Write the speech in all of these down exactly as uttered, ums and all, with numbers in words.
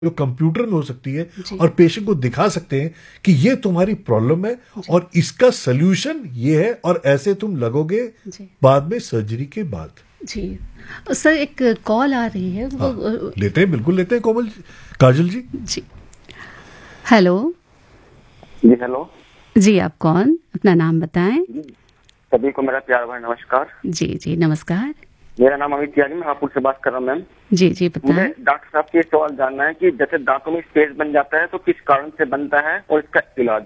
जो कंप्यूटर में हो सकती है और पेशेंट को दिखा सकते हैं कि ये तुम्हारी प्रॉब्लम है और इसका सलूशन ये है और ऐसे तुम लगोगे बाद में सर्जरी के बाद। जी सर, एक कॉल आ रही है। हाँ, वो लेते हैं, बिल्कुल लेते हैं। कोमल काजल जी। जी हेलो। जी हेलो जी, आप कौन, अपना नाम बताएं। सभी को मेरा प्यार भरा नमस्कार। जी जी नमस्कार। मेरा नाम अमित तिवारी, मैं हापुड़ से बात कर रहा हूँ मैम। जी जी बताएं। मुझे डॉक्टर साहब से सवाल जानना है कि जैसे दांतों में स्पेस बन जाता है तो किस कारण से बनता है और इसका इलाज।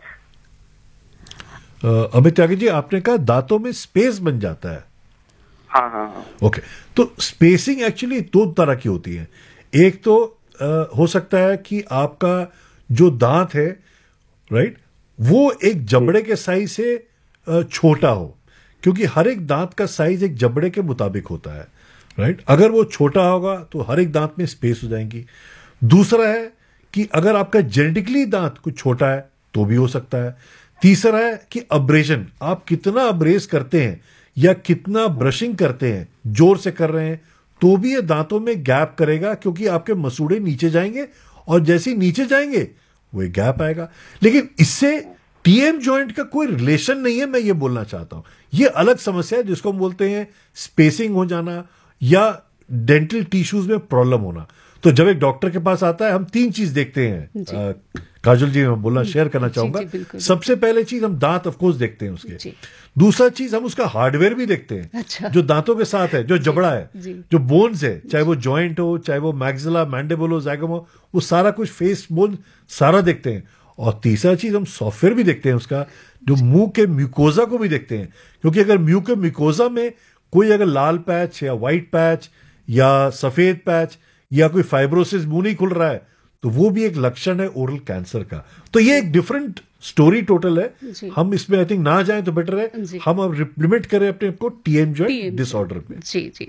अमित त्यागी जी, आपने कहा दांतों में स्पेस बन जाता है। हाँ हाँ हाँ ओके, तो स्पेसिंग एक्चुअली दो तरह की होती है। एक तो आ, हो सकता है कि आपका जो दांत है, राइट, वो एक जबड़े के साइज से छोटा हो, क्योंकि हर एक दांत का साइज एक जबड़े के मुताबिक होता है, राइट। अगर वो छोटा होगा तो हर एक दांत में स्पेस हो जाएंगी। दूसरा है कि अगर आपका जेनेटिकली दांत कुछ छोटा है तो भी हो सकता है। तीसरा है कि अब्रेशन, आप कितना अब्रेस करते हैं या कितना ब्रशिंग करते हैं, जोर से कर रहे हैं, तो भी ये दांतों में गैप करेगा, क्योंकि आपके मसूड़े नीचे जाएंगे और जैसे ही नीचे जाएंगे वो एक गैप आएगा। लेकिन इससे टीएम जॉइंट का कोई रिलेशन नहीं है, मैं ये बोलना चाहता हूं। ये अलग समस्या है जिसको हम बोलते हैं स्पेसिंग हो जाना या डेंटल टिश्यूज में प्रॉब्लम होना। तो जब एक डॉक्टर के पास आता है, हम तीन चीज देखते हैं। आ, काजल जी, मैं बोलना शेयर करना चाहूंगा। सबसे पहले चीज हम दांत ऑफ कोर्स देखते हैं उसके। दूसरा चीज हम उसका हार्डवेयर भी देखते हैं। अच्छा। जो दांतों के साथ है, जो जबड़ा है, जो बोन्स है, चाहे वो जॉइंट हो, चाहे वो मैक्सिला, मैंडिबल हो, ज़ाइगोम हो, वो सारा कुछ फेस बोन सारा देखते हैं। और तीसरा चीज हम सॉफ्टवेयर भी देखते हैं उसका, जो मुंह के म्यूकोजा को भी देखते हैं, क्योंकि अगर मुंह के म्यूकोजा में कोई अगर लाल पैच या व्हाइट पैच या सफेद पैच या कोई फाइब्रोसिस मुंह नहीं खुल रहा है, तो वो भी एक लक्षण है ओरल कैंसर का। तो ये एक डिफरेंट स्टोरी टोटल है। हम इसमें आई थिंक ना जाएं तो बेटर है। हम अब लिमिट करें अपने को टीएम जॉइंट डिसऑर्डर पे। जी जी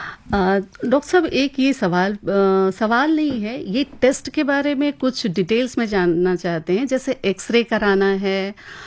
डॉक्टर साहब, एक ये सवाल आ, सवाल नहीं है, ये टेस्ट के बारे में कुछ डिटेल्स में जानना चाहते हैं। जैसे एक्सरे कराना है,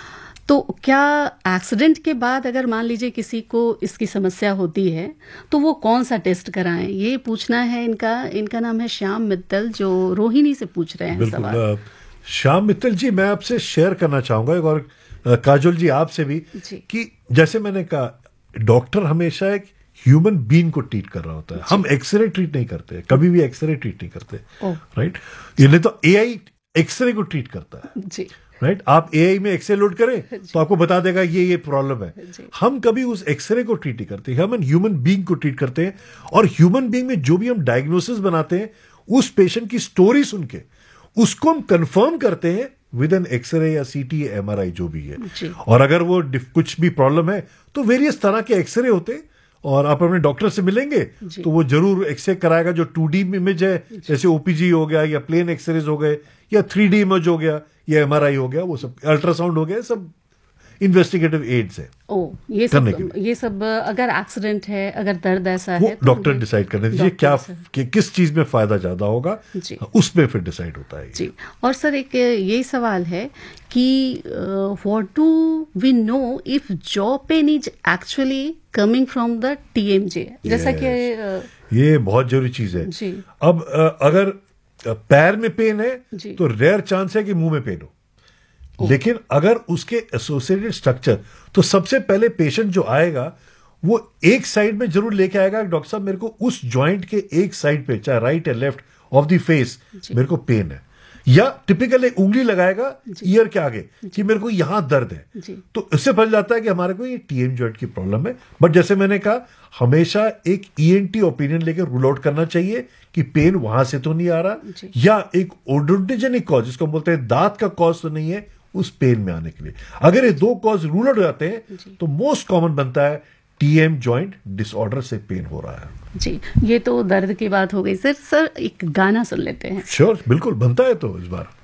तो क्या एक्सीडेंट के बाद अगर मान लीजिए किसी को इसकी समस्या होती है तो वो कौन सा टेस्ट कराएं, ये पूछना है इनका। इनका नाम है श्याम मित्तल, जो रोहिणी से पूछ रहे हैं सवाल। श्याम मित्तल जी, मैं आपसे शेयर करना चाहूंगा और काजल जी आपसे भी, कि जैसे मैंने कहा, डॉक्टर हमेशा एक ह्यूमन बीइंग को ट्रीट कर रहा होता है। हम एक्सरे ट्रीट नहीं करते, कभी भी एक्सरे ट्रीट नहीं करते, राइट। ये तो एआई एक्सरे को ट्रीट करता है, जी, राइट right? आप एआई में एक्सरे लोड करें तो आपको बता देगा ये ये प्रॉब्लम है। हम कभी उस एक्सरे को ट्रीट नहीं करते, हम ह्यूमन बीइंग को ट्रीट करते हैं। और ह्यूमन बीइंग में जो भी हम डायग्नोसिस बनाते हैं, उस पेशेंट की स्टोरी सुन के उसको हम कंफर्म करते हैं विद एन एक्सरे या सीटी या एमआरआई, जो भी है। और अगर वो कुछ भी प्रॉब्लम है तो वेरियस तरह के एक्सरे होते हैं, और आप अपने डॉक्टर से मिलेंगे तो वो जरूर एक्सरे कराएगा। जो टू डी इमेज है, जैसे ओपीजी हो गया या प्लेन एक्सरेज हो गए या थ्री डी इमेज हो गया या एमआरआई हो गया, वो सब अल्ट्रासाउंड हो गया, सब इन्वेस्टिगेटिव एड्स है। ओ, ये सब ये सब अगर एक्सीडेंट है, अगर दर्द ऐसा है, तो डॉक्टर डिसाइड करने दीजिए क्या कि किस चीज में फायदा ज्यादा होगा, उसमें फिर डिसाइड होता है जी। और सर, एक यही सवाल है कि what do we know if jaw pen is actually coming from the TMJ, जैसा कि ये बहुत जरूरी चीज है जी। अब अगर पैर में पेन है तो रेयर चांस है कि मुंह में पेन हो, लेकिन अगर उसके एसोसिएटेड स्ट्रक्चर, तो सबसे पहले पेशेंट जो आएगा वो एक साइड में जरूर लेके आएगा, डॉक्टर साहब मेरे को उस जॉइंट के एक साइड पे, चाहे राइट या लेफ्ट ऑफ द फेस, मेरे को पेन है। या टिपिकल एक उंगली लगाएगा ईयर के आगे कि मेरे को यहां दर्द है, तो इससे पता जाता है कि हमारे को ये टीएम जॉइंट की प्रॉब्लम है। बट जैसे मैंने कहा, हमेशा एक ईएनटी ओपिनियन लेकर रूल आउट करना चाहिए कि पेन वहां से तो नहीं आ रहा, या एक ओडोंटोजेनिक कॉज, जिसको बोलते हैं दांत का कॉज, तो नहीं है उस पेन में आने के लिए। अगर ये दो कॉज रूल आउट हो जाते हैं तो मोस्ट कॉमन बनता है टीएम जॉइंट डिसऑर्डर से पेन हो रहा है। जी, ये तो दर्द की बात हो गई। सर सर एक गाना सुन लेते हैं। श्योर, बिल्कुल बनता है तो इस बार।